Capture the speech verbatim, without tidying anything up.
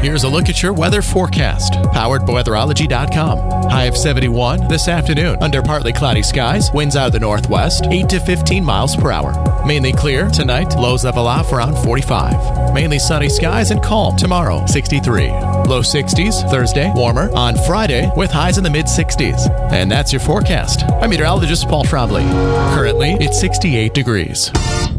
Here's a look at your weather forecast, powered by weatherology dot com. High of seventy-one this afternoon. Under partly cloudy skies, winds out of the northwest, eight to fifteen miles per hour. Mainly clear tonight, lows level off around forty-five. Mainly sunny skies and calm tomorrow, sixty-three. Low sixties Thursday, warmer on Friday with highs in the mid sixties. And that's your forecast. I'm meteorologist Paul Trombley. Currently, it's sixty-eight degrees.